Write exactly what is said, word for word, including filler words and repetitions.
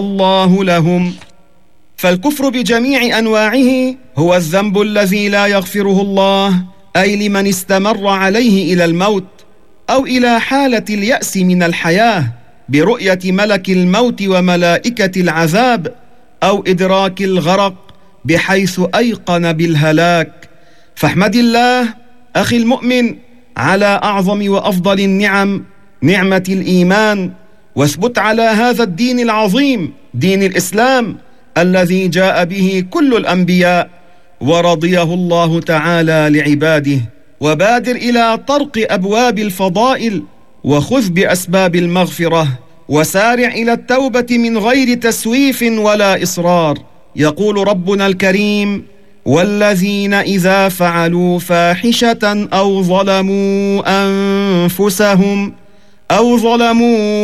الله لهم. فالكفر بجميع أنواعه هو الذنب الذي لا يغفره الله، أي لمن استمر عليه إلى الموت أو إلى حالة اليأس من الحياة برؤية ملك الموت وملائكة العذاب، أو إدراك الغرق بحيث أيقن بالهلاك. فاحمد الله أخي المؤمن على أعظم وأفضل النعم، نعمة الإيمان، واثبت على هذا الدين العظيم، دين الإسلام الذي جاء به كل الأنبياء ورضيه الله تعالى لعباده. وبادر إلى طرق أبواب الفضائل، وخذ بأسباب المغفرة، وسارع إلى التوبة من غير تسويف ولا إصرار. يقول ربنا الكريم: والذين إذا فعلوا فاحشة أو ظلموا أنفسهم أو ظلموا